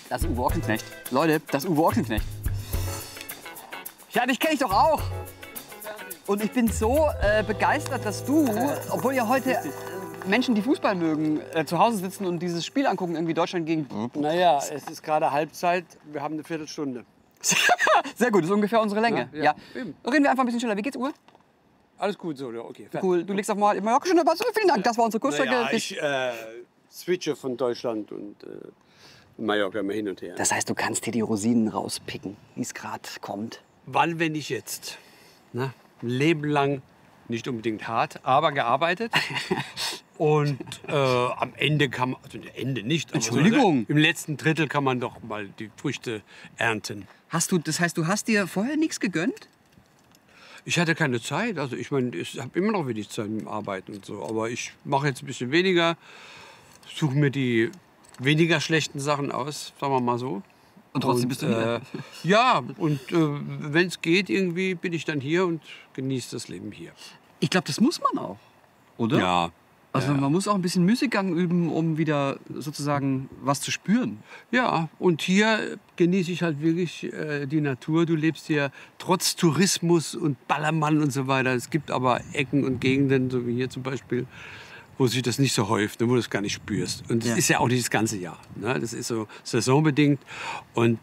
Das ist Uwe Ochsenknecht. Leute, das ist Uwe Ochsenknecht. Ja, dich kenne ich doch auch. Und ich bin so begeistert, dass du, obwohl ja heute Menschen, die Fußball mögen, zu Hause sitzen und dieses Spiel angucken, irgendwie Deutschland gegen... Naja, es ist gerade Halbzeit, wir haben eine Viertelstunde. Sehr gut, das ist ungefähr unsere Länge. Ja, eben. Reden wir einfach ein bisschen schneller. Wie geht's, Uwe? Alles gut so, ja, okay. Cool, du legst auf Mallorca schon was. Vielen Dank, das war unsere Kursstrecke. Naja, ich switche von Deutschland und Mallorca immer hin und her. Das heißt, du kannst dir die Rosinen rauspicken, wie es gerade kommt. Wann, wenn nicht jetzt? Ne? Ein Leben lang, nicht unbedingt hart, aber gearbeitet. Und am Ende kann man, also Ende nicht, aber Entschuldigung. So, im letzten Drittel kann man doch mal die Früchte ernten. Das heißt, du hast dir vorher nichts gegönnt? Ich hatte keine Zeit, also ich meine, ich habe immer noch wenig Zeit mit dem Arbeiten und so. Aber ich mache jetzt ein bisschen weniger, suche mir die weniger schlechten Sachen aus, sagen wir mal so. Und trotzdem bist du hier. Ja, und wenn es geht, irgendwie bin ich dann hier und genieße das Leben hier. Ich glaube, das muss man auch, oder? Ja. Also man muss auch ein bisschen Müßiggang üben, um wieder sozusagen was zu spüren. Ja, und hier genieße ich halt wirklich die Natur. Du lebst hier trotz Tourismus und Ballermann und so weiter. Es gibt aber Ecken und Gegenden, so wie hier zum Beispiel, wo sich das nicht so häuft, wo du es gar nicht spürst. Und das ist ja auch nicht das ganze Jahr. Ne? Das ist so saisonbedingt. Und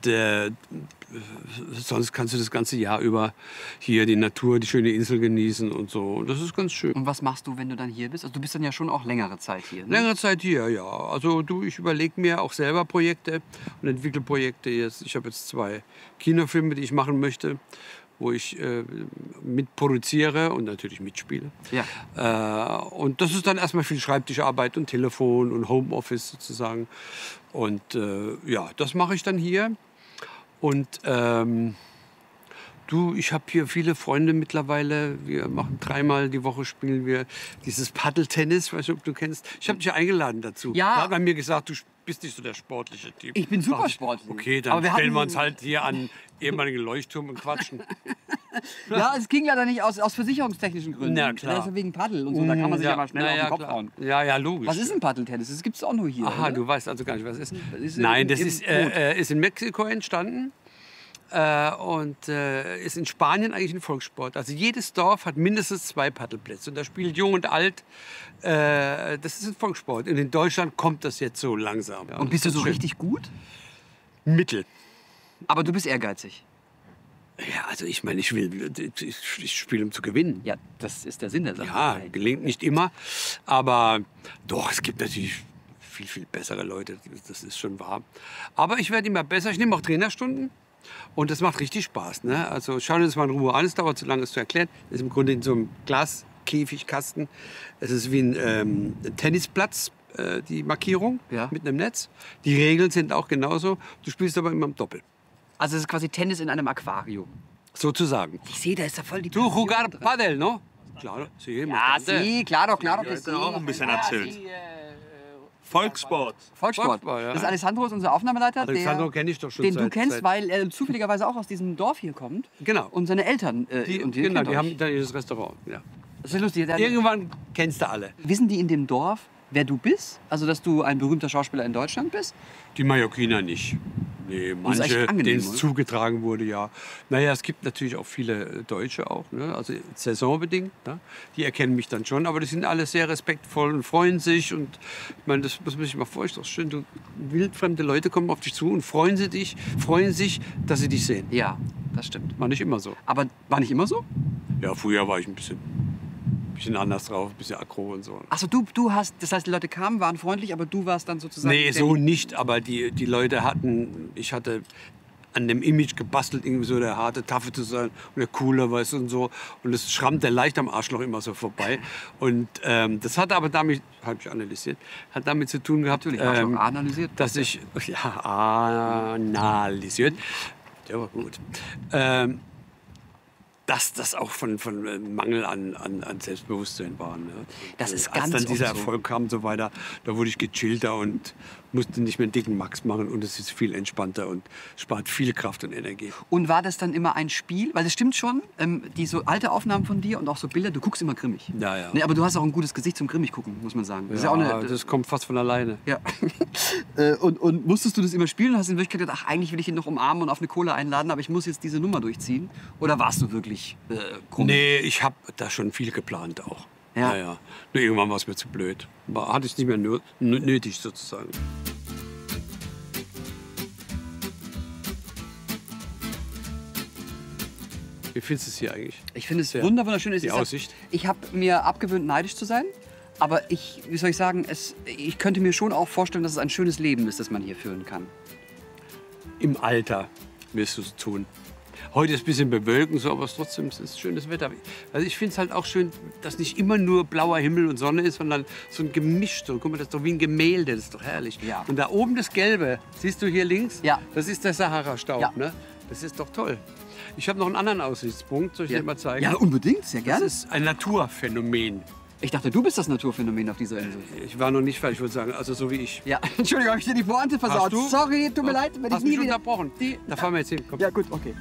sonst kannst du das ganze Jahr über hier die Natur, die schöne Insel genießen und so. Und das ist ganz schön. Und was machst du, wenn du dann hier bist? Also du bist dann ja schon auch längere Zeit hier. Ne? Längere Zeit hier, ja. Also ich überlege mir auch selber Projekte und entwickle Projekte. Ich habe jetzt 2 Kinofilme, die ich machen möchte, wo ich mitproduziere und natürlich mitspiele. Ja. Und das ist dann erstmal viel Schreibtischarbeit und Telefon und Homeoffice sozusagen. Und ja, das mache ich dann hier. Und ich habe hier viele Freunde mittlerweile. Wir machen 3-mal die Woche, spielen wir dieses Paddeltennis. Weiß nicht, ob du kennst. Ich habe dich ja eingeladen dazu. Ja. Da hat man mir gesagt, du bist nicht so der sportliche Typ. Ich bin super sportlich. Okay, dann stellen wir uns halt hier an ehemaligen Leuchtturm und quatschen. Ja, es ging leider nicht aus versicherungstechnischen Gründen. Na klar. Das ist wegen Paddel und so, da kann man sich ja mal schnell auf den Kopf hauen. Ja, logisch. Was ist ein Paddeltennis? Das gibt es auch nur hier. Aha, oder? du weißt also gar nicht, was es ist. ist Nein, das im ist in Mexiko entstanden. Und ist in Spanien eigentlich ein Volkssport. Also jedes Dorf hat mindestens 2 Paddelplätze. Und da spielt Jung und Alt. Das ist ein Volkssport. Und in Deutschland kommt das jetzt so langsam. Ja, Und bist du so richtig gut? Mittel. Aber du bist ehrgeizig. Ja, also ich meine, ich spiele, um zu gewinnen. Ja, das ist der Sinn der Sache. Ja, gelingt nicht immer. Aber doch, es gibt natürlich viel, viel bessere Leute. Das ist schon wahr. Aber ich werde immer besser. Ich nehme auch Trainerstunden. Und das macht richtig Spaß. Ne? Also schauen wir uns mal in Ruhe an. Es dauert zu lange, es zu erklären. Das ist im Grunde in so einem Glaskäfigkasten. Es ist wie ein Tennisplatz, die Markierung mit einem Netz. Die Regeln sind auch genauso. Du spielst aber immer im Doppel. Also es ist quasi Tennis in einem Aquarium. Sozusagen. Ich sehe, da ist ja voll die... Du jugar Padel, no? Claro, sí, Ja, bastante. sí, claro que sí. auch ein bisschen erzählt. Volkssport. Volkssport. Ja. Das ist Alessandro, ist unser Aufnahmeleiter. Alessandro kenne ich doch schon den du seit- kennst, seit- weil er zufälligerweise auch aus diesem Dorf hier kommt. Genau. Und seine Eltern. Die und genau, kennt die euch. haben da dieses Restaurant. Ja. Das ist lustig. Irgendwann kennst du alle. Wissen die in dem Dorf, wer du bist? Also, dass du ein berühmter Schauspieler in Deutschland bist? Die Mallorquiner nicht. Nee, ist manche, eigentlich angenehm, denen es oder? zugetragen wurde, ja. Naja, es gibt natürlich auch viele Deutsche auch, ne? Also saisonbedingt. Ne? Die erkennen mich dann schon, aber die sind alle sehr respektvoll und freuen sich. Und ich meine, das muss man sich mal vorstellen. Das ist schön, wildfremde Leute kommen auf dich zu und freuen sich, dass sie dich sehen. Ja, das stimmt. War nicht immer so. Aber war nicht immer so? Ja, früher war ich ein bisschen anders drauf, ein bisschen aggro und so. Achso, das heißt, die Leute kamen, waren freundlich, aber du warst dann sozusagen... Nee, der- so nicht, aber die Leute ich hatte an dem Image gebastelt, irgendwie so der harte Taffe zu sein und der Coole, weißt du, und so. Und das schrammte leicht am Arschloch immer so vorbei. Und das hatte aber damit, habe ich analysiert, hat damit zu tun gehabt, Natürlich, Arschloch analysiert. dass ich, ja, analysiert, der war gut, dass das auch von Mangel an Selbstbewusstsein war. Ne? Das ist Als ganz dann dieser oft so. Erfolg kam und so weiter, da wurde ich gechillter und musst du nicht mehr einen dicken Max machen und es ist viel entspannter und spart viel Kraft und Energie. Und war das dann immer ein Spiel? Weil es stimmt schon, die so alte Aufnahmen von dir und auch so Bilder, du guckst immer grimmig. Ja, ja. Nee, aber du hast auch ein gutes Gesicht zum grimmig gucken, muss man sagen. Das ist Ja, ja auch eine, das kommt fast von alleine. ja. Und musstest du das immer spielen und hast in Wirklichkeit gedacht, ach, eigentlich will ich ihn noch umarmen und auf eine Cola einladen, aber ich muss jetzt diese Nummer durchziehen? Oder warst du wirklich krumm? Nee, ich habe da schon viel geplant auch. Ja. Ja. Nur irgendwann war es mir zu blöd. Hatte ich es nicht mehr nötig sozusagen. Wie findest du es hier eigentlich? Ich finde es Ja. wunderschön. Die Aussicht. Ich habe mir abgewöhnt, neidisch zu sein. Aber wie soll ich sagen, ich könnte mir schon auch vorstellen, dass es ein schönes Leben ist, das man hier führen kann. Im Alter wirst du es tun. Heute ist ein bisschen bewölkt, so, aber trotzdem ist es schönes Wetter. Also ich finde es halt auch schön, dass nicht immer nur blauer Himmel und Sonne ist, sondern so ein Gemisch. So, guck mal, das ist doch wie ein Gemälde, das ist doch herrlich. Ja. Und da oben das Gelbe, siehst du hier links? Ja. Das ist der Sahara-Staub. Ja. Ne? Das ist doch toll. Ich habe noch einen anderen Aussichtspunkt, soll ich dir mal zeigen? Ja, unbedingt, sehr Das gerne. ist ein Naturphänomen. Ich dachte, du bist das Naturphänomen auf dieser Insel. Ich war noch nicht fertig, ich würde sagen, also so wie ich. Ja, Entschuldigung, habe ich dir die Pointe versaut. du? Sorry, tut mir leid, wenn ich Hast nie mich wieder... unterbrochen. Da fahren wir jetzt hin. Komm. Ja, gut, okay.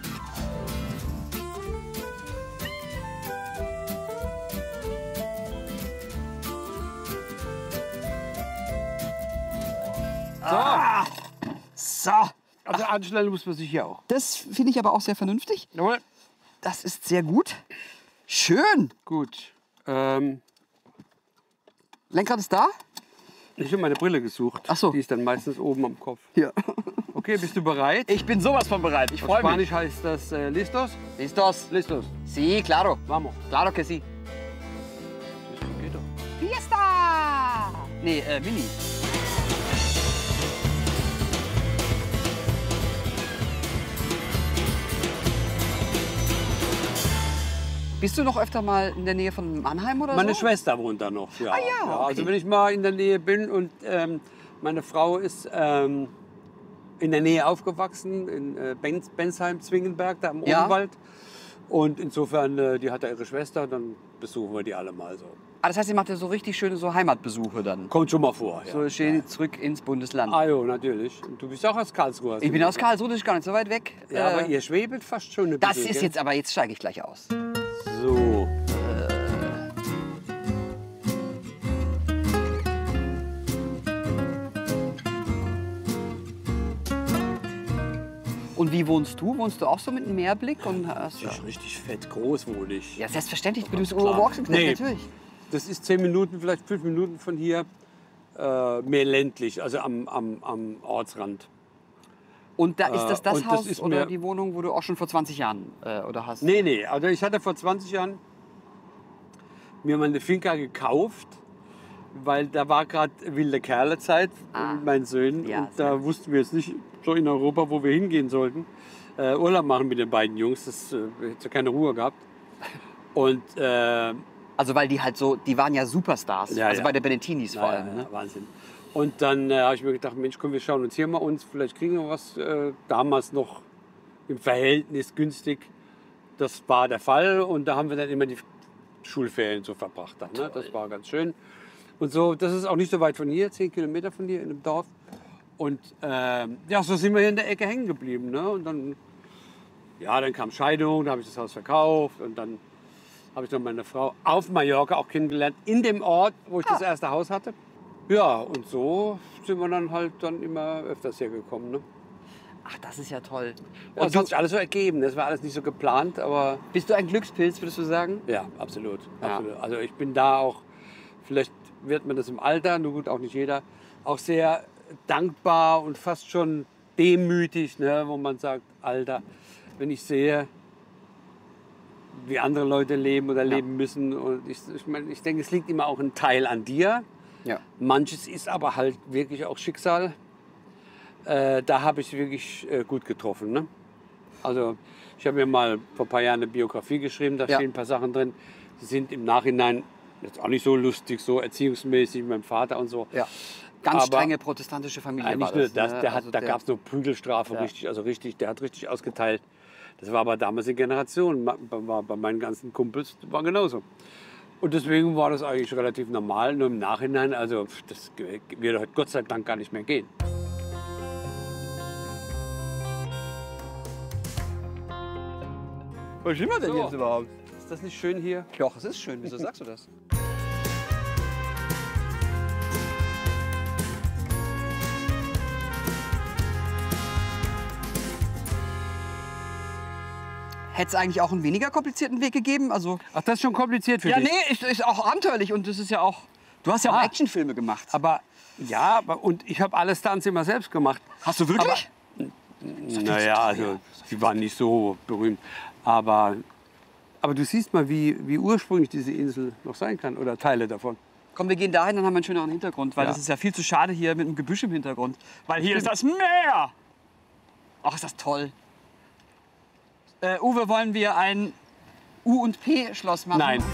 So, Also anschnallen muss man sich hier auch. das finde ich aber auch sehr vernünftig. Jawohl. Das ist sehr gut. Schön. Gut. Lenkrad ist da? Ich habe meine Brille gesucht. Ach so. Die ist dann meistens oben am Kopf. Ja. Okay, bist du bereit? Ich bin sowas von bereit. Ich Auf freue mich. Spanisch heißt das listos. Listos? Listos. Sí, claro. Vamos. Claro que sí. Geht doch. Fiesta! Nee, Mini. Bist du noch öfter mal in der Nähe von Mannheim oder Meine so? Schwester wohnt da noch. Ja. ja, okay. Also wenn ich mal in der Nähe bin und meine Frau ist in der Nähe aufgewachsen, in Bensheim, Zwingenberg, da am Ja. Odenwald. Und insofern, die hat da ihre Schwester, dann besuchen wir die alle mal so. Ah, das heißt, ihr macht ja so richtig schöne so Heimatbesuche dann. Kommt schon mal vor. Ja. So schön zurück ins Bundesland. Ah jo, natürlich. Und du bist auch aus Karlsruhe. hast Ich du bin aus gesagt. Karlsruhe, das ist gar nicht so weit weg. Ja, aber ihr schwebelt fast schon ein das bisschen. ist gell? jetzt, aber jetzt steige ich gleich aus. So. Und wie wohnst du? Wohnst du auch so mit einem Meerblick? Und hast, Ja, richtig fett groß wohne ich. ja, selbstverständlich. Du bist klar. Ochsenknecht, Nee. natürlich. Das ist 10 Minuten, vielleicht 5 Minuten von hier. Mehr ländlich, also am Ortsrand. Und da ist das und das Haus ist oder mir- die Wohnung, wo du auch schon vor 20 Jahren oder hast? Nee, also ich hatte vor 20 Jahren mir mal eine Finca gekauft, weil da war gerade wilde Kerlezeit mit meinen Söhnen. Ja, und sehr da wussten wir jetzt nicht so in Europa, wo wir hingehen sollten. Urlaub machen mit den beiden Jungs, das hätte keine Ruhe gehabt. Und Also weil die halt so, die waren ja Superstars. Ja, also ja. bei der Benettinis vor allem. Ne? Wahnsinn. Und dann habe ich mir gedacht, Mensch, komm, wir schauen uns hier mal uns, vielleicht kriegen wir was. Damals noch im Verhältnis günstig. Das war der Fall und da haben wir dann immer die Schulferien so verbracht. Dann, ne? Das war ganz schön. Und so, das ist auch nicht so weit von hier, 10 Kilometer von hier in einem Dorf. Und ja, so sind wir hier in der Ecke hängen geblieben. Ne? Und dann, ja, dann kam Scheidung, da habe ich das Haus verkauft und dann habe ich dann meine Frau auf Mallorca auch kennengelernt, in dem Ort, wo ich das erste Haus hatte. Ja, und so sind wir dann halt dann immer öfters hier gekommen. Ne? Ach, das ist ja toll. Ja, das hat sich alles so ergeben. Das war alles nicht so geplant, aber Bist du ein Glückspilz, würdest du sagen? ja, absolut. Ja. absolut. Also ich bin da auch, vielleicht wird man das im Alter, nur gut, auch nicht jeder, auch sehr dankbar und fast schon demütig, ne, wo man sagt, Alter, wenn ich sehe, wie andere Leute leben oder leben müssen. Und ich denke, es liegt immer auch ein Teil an dir. Ja. Manches ist aber halt wirklich auch Schicksal. Da habe ich wirklich gut getroffen. Ne? Also ich habe mir mal vor ein paar Jahren eine Biografie geschrieben, da Ja. stehen ein paar Sachen drin, die sind im Nachhinein jetzt auch nicht so lustig, so erziehungsmäßig mit meinem Vater und so. Ja. Ganz Aber strenge protestantische Familie Nicht war nur das. das, ne? der hat, Also da gab es so Prügelstrafe, richtig, also richtig, der hat richtig ausgeteilt. Das war aber damals eine Generation, war bei meinen ganzen Kumpels war genauso. Und deswegen war das eigentlich relativ normal. Nur im Nachhinein, also das wird heute Gott sei Dank gar nicht mehr gehen. Wo sind wir denn So. jetzt überhaupt? Ist das nicht schön hier? Doch, es ist schön. Wieso sagst du das? Hätte es eigentlich auch einen weniger komplizierten Weg gegeben? Also, Ach, das ist schon kompliziert für ja, dich. nee, ist auch abenteuerlich und das ist ja auch. Du hast ja auch Ah. Actionfilme gemacht. Aber ja, und ich habe alle Stunts immer selbst gemacht. Hast du wirklich? Naja, also die waren nicht so berühmt. Aber du siehst mal, wie ursprünglich diese Insel noch sein kann oder Teile davon. Komm, wir gehen dahin, dann haben wir einen schöneren Hintergrund, weil Ja. das ist ja viel zu schade hier mit dem Gebüsch im Hintergrund. Weil hier ist das Meer. Ach, ist das toll. Uwe, wollen wir ein U- und P-Schloss machen? Nein.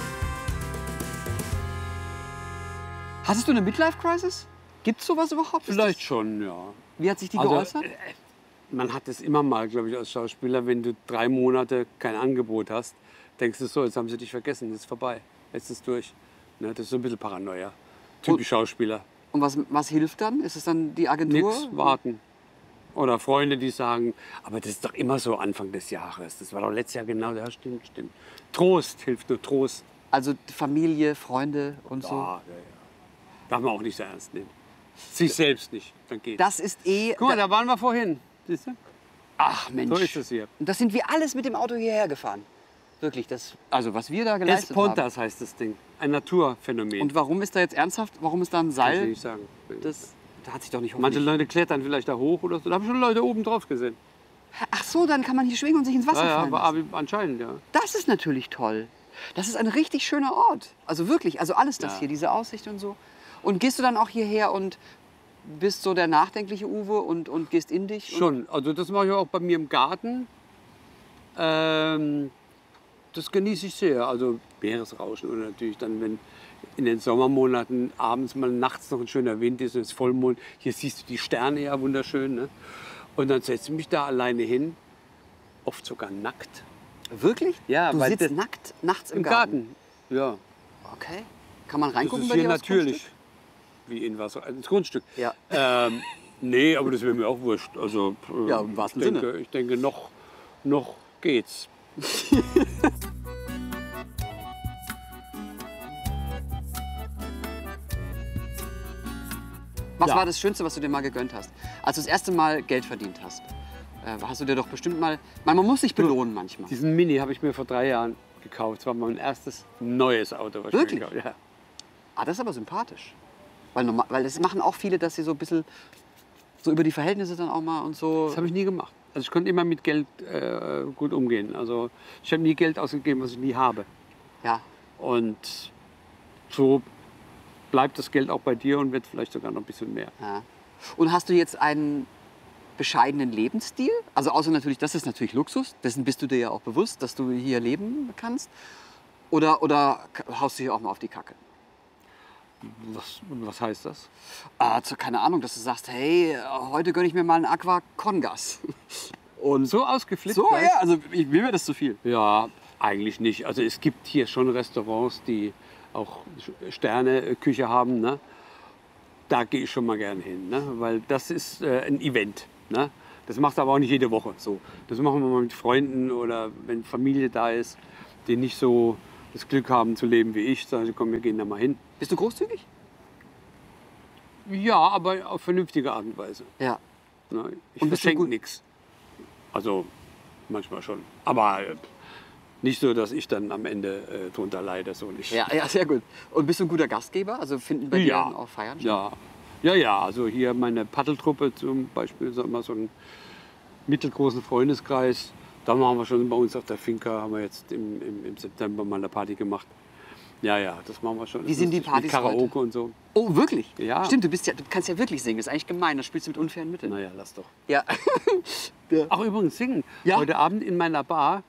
Hattest du eine Midlife-Crisis? Gibt es sowas überhaupt? Vielleicht schon, ja. Wie hat sich die Also, geäußert? Man hat es immer mal, glaube ich, als Schauspieler, wenn du 3 Monate kein Angebot hast, denkst du so, jetzt haben sie dich vergessen, jetzt ist vorbei, jetzt ist durch. Ne, das ist so ein bisschen Paranoia. Typisch Schauspieler. Und was hilft dann? Ist es dann die Agentur? Nix, warten. Oder Freunde, die sagen, aber das ist doch immer so Anfang des Jahres. Das war doch letztes Jahr genau, ja, stimmt. Trost, hilft nur Trost. Also Familie, Freunde und so? Ja. Darf man auch nicht so ernst nehmen. Sich selbst nicht, dann geht's. Das ist Guck mal, da waren wir vorhin. Siehst du? Ach Mensch. So ist es hier. Und das sind wir alles mit dem Auto hierher gefahren. Wirklich, also was wir da geleistet haben. Espontas heißt das Ding. Ein Naturphänomen. Und warum ist da jetzt ernsthaft, warum ist da ein Kann ich Seil? nicht sagen. Da hat sich doch nicht Manche hoffentlich... Leute klettern vielleicht da hoch oder so. Da habe ich schon Leute oben drauf gesehen. Ach so, dann kann man hier schwingen und sich ins Wasser fallen lassen. aber anscheinend, ja. Das ist natürlich toll. Das ist ein richtig schöner Ort. Also wirklich, also alles das Ja. hier, diese Aussicht und so. Und gehst du dann auch hierher und bist so der nachdenkliche Uwe und gehst in dich? Und Schon. Also das mache ich auch bei mir im Garten. Das genieße ich sehr. Also Meeresrauschen und natürlich dann, wenn in den Sommermonaten abends mal nachts noch ein schöner Wind ist und es ist Vollmond. Hier siehst du die Sterne ja wunderschön. Ne? Und dann setze ich mich da alleine hin, oft sogar nackt. Wirklich? Ja, du weil sitzt das- nackt nachts im Im Garten. Garten. Ja. Okay. Kann man Das reingucken ist bei hier dir aufs natürlich. Grundstück? Wie in was? Ins Grundstück. Ja. Nee, aber das wäre mir auch wurscht. Also, Ja, im wahrsten ich denke, Sinne. Ich denke, noch geht's. Was Ja. war das Schönste, was du dir mal gegönnt hast? Als du das erste Mal Geld verdient hast. Hast du dir doch bestimmt mal... Man muss sich belohnen manchmal. Diesen Mini habe ich mir vor 3 Jahren gekauft. Das war mein erstes neues Auto. Was Wirklich? Ich mir gekauft habe. Ja. Ah, das ist aber sympathisch. Weil das machen auch viele, dass sie so ein bisschen so über die Verhältnisse dann auch mal und so. Das habe ich nie gemacht. Also ich konnte immer mit Geld gut umgehen. Also ich habe nie Geld ausgegeben, was ich nie habe. Ja. Und so bleibt das Geld auch bei dir und wird vielleicht sogar noch ein bisschen mehr. Ja. Und hast du jetzt einen bescheidenen Lebensstil? Also außer natürlich, das ist natürlich Luxus. Dessen bist du dir ja auch bewusst, dass du hier leben kannst. Oder haust du hier auch mal auf die Kacke? Was heißt das? Keine Ahnung, dass du sagst, hey, heute gönne ich mir mal einen Aqua Congas. Und So ausgeflippt? so, gleich? ja, also mir wäre das zu viel. Ja, eigentlich nicht. Also es gibt hier schon Restaurants, die auch Sterne-Küche haben. Ne? Da gehe ich schon mal gern hin, ne? Weil das ist ein Event. Ne? Das macht aber auch nicht jede Woche so. Das machen wir mal mit Freunden oder wenn Familie da ist, die nicht so das Glück haben zu leben wie ich. Sagen sie, komm, wir gehen da mal hin. Bist du großzügig? Ja, aber auf vernünftige Art und Weise. Ja. Ne? Ich Und bist du verschenke gut- nichts. Also manchmal schon. Aber nicht so, dass ich dann am Ende drunter leide. So nicht. Ja, sehr gut. Und bist du ein guter Gastgeber? Also finden bei Ja. dir auch Feiern statt? Ja. Also hier meine Paddeltruppe zum Beispiel, sagen wir mal so einen mittelgroßen Freundeskreis. Da machen wir schon bei uns auf der Finca, haben wir jetzt im September mal eine Party gemacht. Ja, das machen wir schon. Wie Das sind die ist mit Partys Karaoke heute? und so. Oh, wirklich? Ja. Stimmt, du kannst ja wirklich singen. Das ist eigentlich gemein, da spielst du mit unfairen Mitteln. Naja, lass doch. Ja. Ach, übrigens singen. Ja. Heute Abend in meiner Bar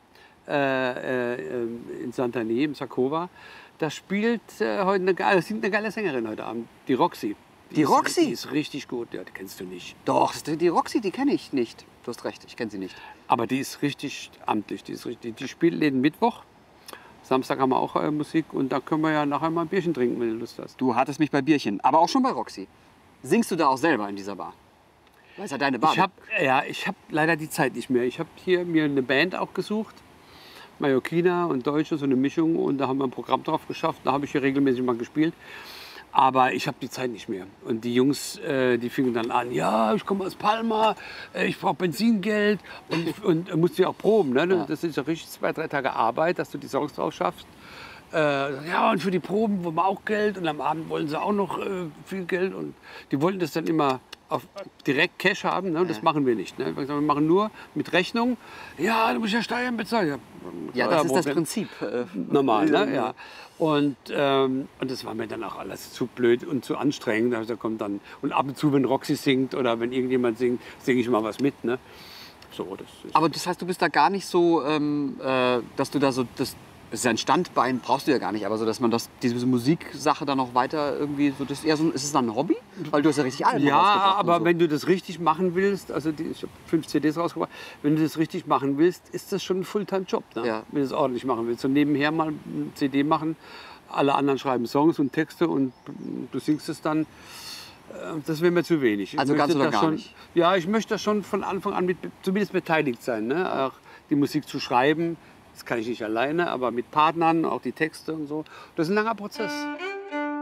in Sant'Anè, im Sakova, da spielt singt eine geile Sängerin heute Abend, die Roxy. Die Roxy? Die ist richtig gut, ja, die kennst du nicht. Doch, die Roxy, die kenne ich nicht. Du hast recht, ich kenne sie nicht. Aber die ist richtig amtlich. Die spielt jeden Mittwoch, Samstag haben wir auch Musik und da können wir ja nachher mal ein Bierchen trinken, wenn du Lust hast. Du hattest mich bei Bierchen, aber auch schon bei Roxy. Singst du da auch selber in dieser Bar? Weil es ja deine Bar. Ich hab leider die Zeit nicht mehr. Ich habe hier mir eine Band auch gesucht, Mallorquiner und Deutsche, so eine Mischung, und da haben wir ein Programm drauf geschafft. Da habe ich hier regelmäßig mal gespielt. Aber ich habe die Zeit nicht mehr. Und die Jungs, die fingen dann an, ja, ich komme aus Palma, ich brauche Benzingeld und musst ja auch proben. Ne? Ja. Das ist ja richtig 2, 3 Tage Arbeit, dass du die Songs drauf schaffst. Ja, und für die Proben wollen wir auch Geld und am Abend wollen sie auch noch viel Geld. Und die wollten das dann immer auf direkt Cash haben, ne? Das machen wir nicht. Ne? Wir machen nur mit Rechnung. Ja, du musst ja Steuern bezahlen. Ja, das ist das Prinzip. Normal, ne? Ja. Und das war mir dann auch alles zu blöd und zu anstrengend. Also da kommt dann, und ab und zu, wenn Roxy singt oder wenn irgendjemand singt, singe ich mal was mit. Ne? So, das ist Aber das heißt, du bist da gar nicht so, dass du da so, das ist ja ein Standbein, brauchst du ja gar nicht, aber so, dass man diese Musiksache dann noch weiter irgendwie, so, das ist eher so, ist es dann ein Hobby? Weil du hast ja richtig Alben ja, rausgebracht und aber so. wenn du das richtig machen willst, also ich habe 5 CDs rausgebracht, wenn du das richtig machen willst, ist das schon ein Fulltime-Job, ne? Ja. Wenn du es ordentlich machen willst. Und nebenher mal eine CD machen, alle anderen schreiben Songs und Texte und du singst es dann, das wäre mir zu wenig. Ich Also ganz möchte oder da gar nicht? Ja, ich möchte da schon von Anfang an zumindest beteiligt sein, ne? Auch die Musik zu schreiben. Das kann ich nicht alleine, aber mit Partnern, auch die Texte und so. Das ist ein langer Prozess.